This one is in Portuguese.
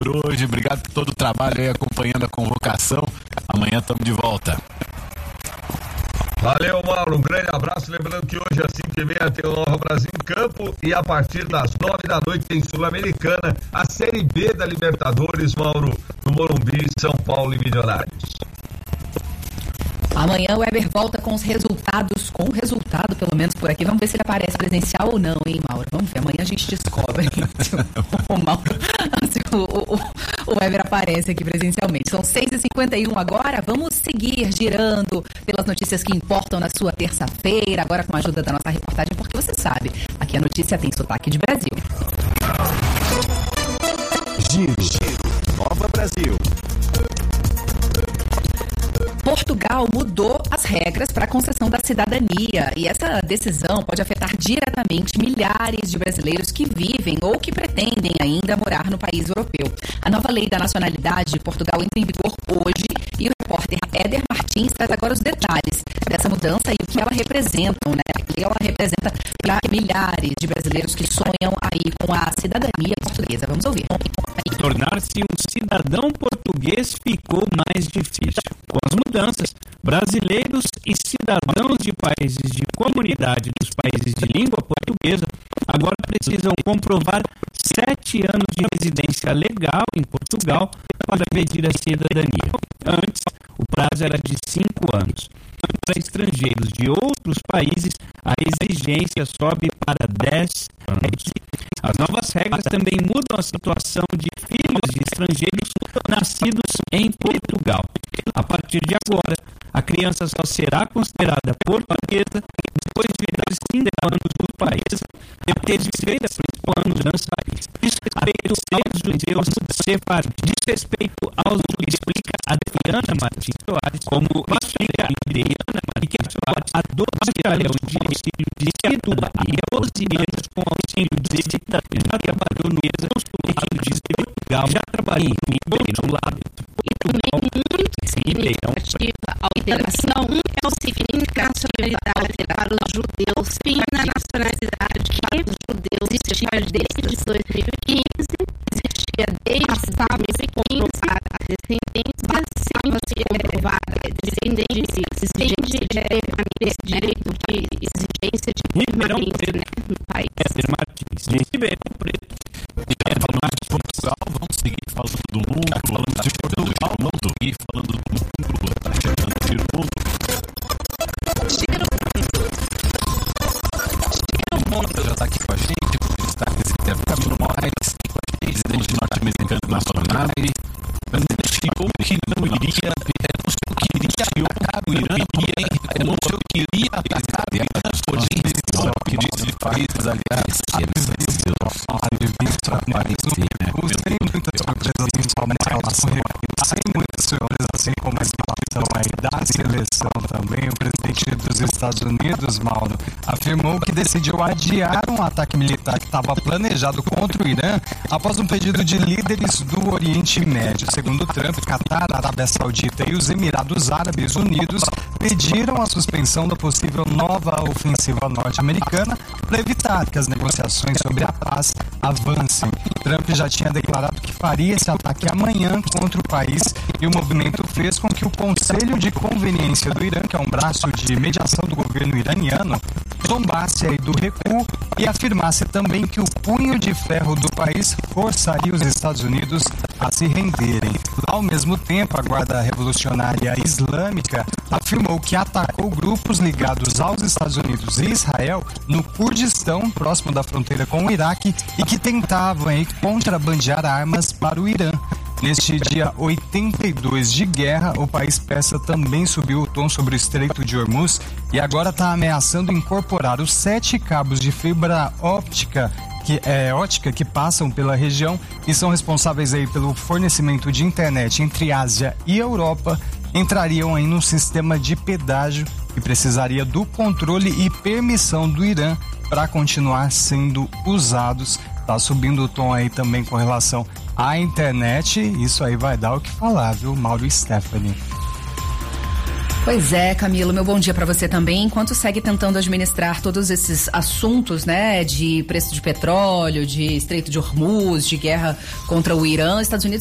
por hoje. Obrigado por todo o trabalho aí acompanhando a convocação. Amanhã estamos de volta. Valeu, Mauro. Um grande abraço. Lembrando que hoje às 5h30 tem o Nova Brasil em campo e a partir das 9h tem Sul-Americana, a Série B da Libertadores, Mauro, no Morumbi, São Paulo e Milionários. Amanhã o Weber volta com os resultados, com o resultado pelo menos por aqui. Vamos ver se ele aparece presencial ou não, hein, Mauro? Vamos ver, amanhã a gente descobre o Weber aparece aqui presencialmente. São 6h51 agora, vamos seguir girando pelas notícias que importam na sua terça-feira, agora com a ajuda da nossa reportagem, porque você sabe, aqui a notícia tem sotaque de Brasil. Giro Nova Brasil. Portugal mudou as regras para a concessão da cidadania e essa decisão pode afetar diretamente milhares de brasileiros que vivem ou que pretendem ainda morar no país europeu. A nova lei da nacionalidade de Portugal entra em vigor hoje e o repórter Éder Martins traz agora os detalhes dessa mudança e o que ela representa, né? O que ela representa para milhares de brasileiros que sonham aí com a cidadania portuguesa. Vamos ouvir. Tornar-se um cidadão português ficou mais difícil. Com as mudanças, brasileiros e cidadãos de países de comunidade dos países de língua portuguesa agora precisam comprovar 7 anos de residência legal em Portugal para pedir a cidadania. Antes, o prazo era de 5 anos. Para estrangeiros de outros países, a exigência sobe para 10 anos. As novas regras também mudam a situação de filhos de estrangeiros nascidos em Portugal. A partir de agora, a criança só será considerada portuguesa depois de viver 5 anos no país e ter vivido 5 anos no país. Desrespeito aos judeus sefardis, desrespeito aos judeus, explica Adriana Martins Soares, como explica Adriana Martins Soares, a 12 milhões de auxílio de cidadania, 12 anos com auxílio de cidadania, já trabalhou no consulado de Portugal, já trabalhou em consulado e também muito significativa a alteração é o significado de nacionalidade para os judeus fim na nacionalidade que os judeus existia desde 2015, existia desde 2015 a descendência sem ser aprovada descendência exigente de permanência, direito de exigência de permanência, né, no país. Éder Martins, de Ribeirão Preto. Falando de Portugal, vamos seguir falando do mundo, falando de Portugal, vamos seguir falando do mundo, tá chegando o Giro Mundo. Giro Mundo já está aqui com a gente, com os destaques Camilo Moraes, presidente norte-americano da Sonave, anunciou que não iria atacar o Irã, anunciou que iria atacar o Irã, que disse países, aliás, sem muitas surpresas, assim como a situação aí da seleção também, o presidente dos Estados Unidos, Mauro, afirmou que decidiu adiar um ataque militar que estava planejado contra o Irã após um pedido de líderes do Oriente Médio. Segundo Trump, Catar, Arábia Saudita e os Emirados Árabes Unidos pediram a suspensão da possível nova ofensiva norte-americana para evitar que as negociações sobre a paz avancem. Trump já tinha declarado que faria esse ataque amanhã contra o país e o movimento fez com que o Conselho de Conveniência do Irã, que é um braço de mediação do governo iraniano, zombasse aí do recuo e afirmasse também que o punho de ferro do país forçaria os Estados Unidos a se renderem. Ao mesmo tempo, a Guarda Revolucionária Islâmica afirmou que atacou grupos ligados aos Estados Unidos e Israel no Kurdistão, próximo da fronteira com o Iraque, e que tentavam aí contrabandear armas para o Irã. Neste dia 82 de guerra, o país persa também subiu o tom sobre o Estreito de Hormuz e agora está ameaçando incorporar os 7 cabos de fibra óptica que passam pela região e são responsáveis aí pelo fornecimento de internet entre Ásia e Europa, entrariam aí num sistema de pedágio que precisaria do controle e permissão do Irã para continuar sendo usados. Tá subindo o tom aí também com relação à internet. Isso aí vai dar o que falar, viu, Mauro e Stephanie? Pois é, Camilo, meu bom dia para você também. Enquanto segue tentando administrar todos esses assuntos, né, de preço de petróleo, de Estreito de Hormuz, de guerra contra o Irã, Estados Unidos